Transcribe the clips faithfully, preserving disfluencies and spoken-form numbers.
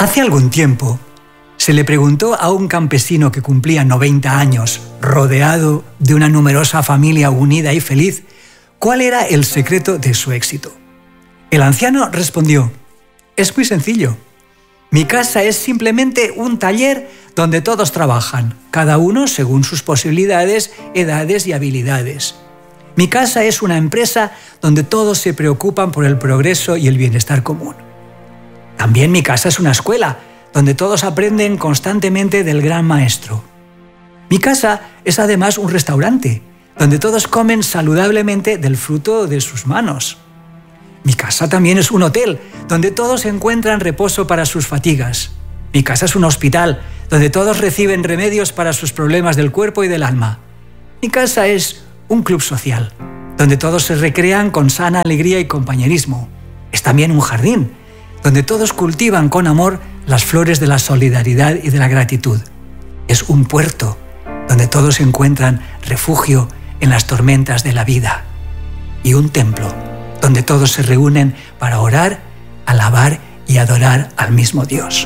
Hace algún tiempo se le preguntó a un campesino que cumplía noventa años, rodeado de una numerosa familia unida y feliz, cuál era el secreto de su éxito. El anciano respondió: es muy sencillo. Mi casa es simplemente un taller donde todos trabajan, cada uno según sus posibilidades, edades y habilidades. Mi casa es una empresa donde todos se preocupan por el progreso y el bienestar común. También mi casa es una escuela, donde todos aprenden constantemente del gran maestro. Mi casa es además un restaurante, donde todos comen saludablemente del fruto de sus manos. Mi casa también es un hotel, donde todos encuentran reposo para sus fatigas. Mi casa es un hospital, donde todos reciben remedios para sus problemas del cuerpo y del alma. Mi casa es un club social, donde todos se recrean con sana alegría y compañerismo. Es también un jardín, donde todos cultivan con amor las flores de la solidaridad y de la gratitud. Es un puerto, donde todos encuentran refugio en las tormentas de la vida. Y un templo, donde todos se reúnen para orar, alabar y adorar al mismo Dios.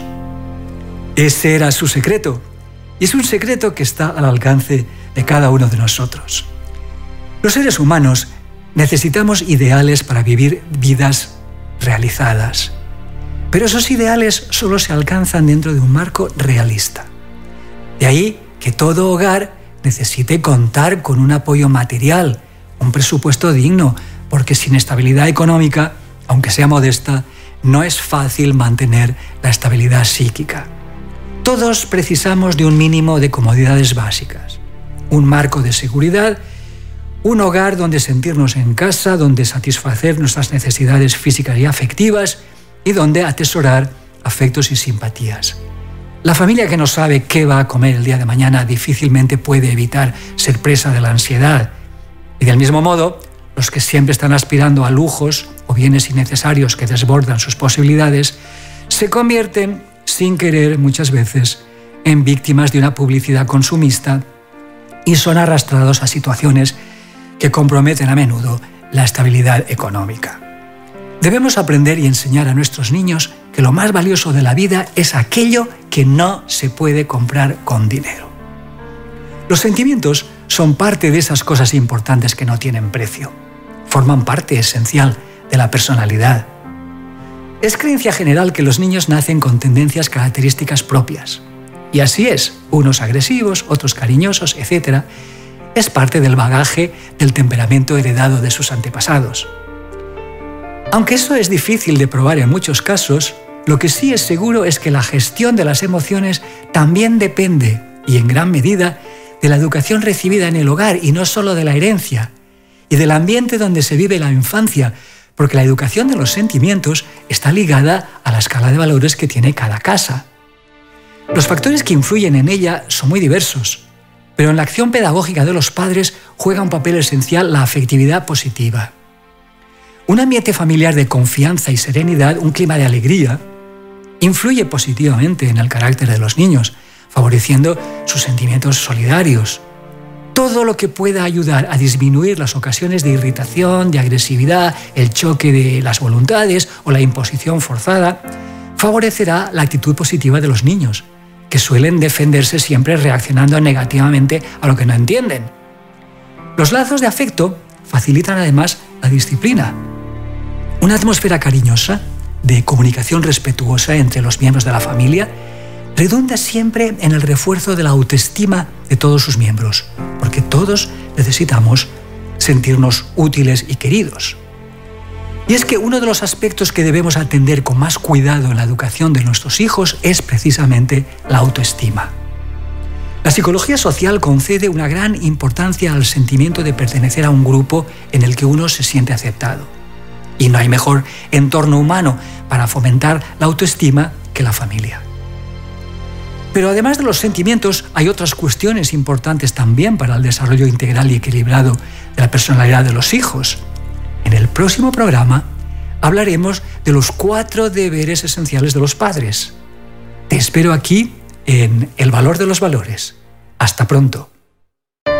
Ese era su secreto, y es un secreto que está al alcance de cada uno de nosotros. Los seres humanos necesitamos ideales para vivir vidas realizadas, pero esos ideales solo se alcanzan dentro de un marco realista. De ahí que todo hogar necesite contar con un apoyo material, un presupuesto digno, porque sin estabilidad económica, aunque sea modesta, no es fácil mantener la estabilidad psíquica. Todos precisamos de un mínimo de comodidades básicas, un marco de seguridad, un hogar donde sentirnos en casa, donde satisfacer nuestras necesidades físicas y afectivas y donde atesorar afectos y simpatías. La familia que no sabe qué va a comer el día de mañana difícilmente puede evitar ser presa de la ansiedad. Y del mismo modo, los que siempre están aspirando a lujos o bienes innecesarios que desbordan sus posibilidades, se convierten, sin querer muchas veces, en víctimas de una publicidad consumista y son arrastrados a situaciones que comprometen a menudo la estabilidad económica. Debemos aprender y enseñar a nuestros niños que lo más valioso de la vida es aquello que no se puede comprar con dinero. Los sentimientos son parte de esas cosas importantes que no tienen precio. Forman parte esencial de la personalidad. Es creencia general que los niños nacen con tendencias características propias. Y así es, unos agresivos, otros cariñosos, etcétera. Es parte del bagaje del temperamento heredado de sus antepasados. Aunque eso es difícil de probar en muchos casos, lo que sí es seguro es que la gestión de las emociones también depende, y en gran medida, de la educación recibida en el hogar y no solo de la herencia, y del ambiente donde se vive la infancia, porque la educación de los sentimientos está ligada a la escala de valores que tiene cada casa. Los factores que influyen en ella son muy diversos, pero en la acción pedagógica de los padres juega un papel esencial la afectividad positiva. Un ambiente familiar de confianza y serenidad, un clima de alegría, influye positivamente en el carácter de los niños, favoreciendo sus sentimientos solidarios. Todo lo que pueda ayudar a disminuir las ocasiones de irritación, de agresividad, el choque de las voluntades o la imposición forzada, favorecerá la actitud positiva de los niños, que suelen defenderse siempre reaccionando negativamente a lo que no entienden. Los lazos de afecto facilitan además la disciplina. Una atmósfera cariñosa, de comunicación respetuosa entre los miembros de la familia, redunda siempre en el refuerzo de la autoestima de todos sus miembros, porque todos necesitamos sentirnos útiles y queridos. Y es que uno de los aspectos que debemos atender con más cuidado en la educación de nuestros hijos es precisamente la autoestima. La psicología social concede una gran importancia al sentimiento de pertenecer a un grupo en el que uno se siente aceptado. Y no hay mejor entorno humano para fomentar la autoestima que la familia. Pero además de los sentimientos, hay otras cuestiones importantes también para el desarrollo integral y equilibrado de la personalidad de los hijos. En el próximo programa hablaremos de los cuatro deberes esenciales de los padres. Te espero aquí en El Valor de los Valores. Hasta pronto.